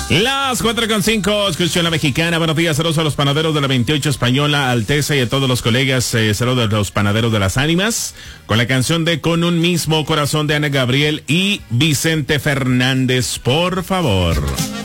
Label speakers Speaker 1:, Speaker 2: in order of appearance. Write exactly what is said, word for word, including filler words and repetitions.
Speaker 1: Las cuatro con cinco, escucha la mexicana. Buenos días, saludos a los panaderos de la veintiocho Española, Alteza y a todos los colegas, eh, saludos a los panaderos de las ánimas, con la canción de Con un mismo corazón de Ana Gabriel y Vicente Fernández, por favor.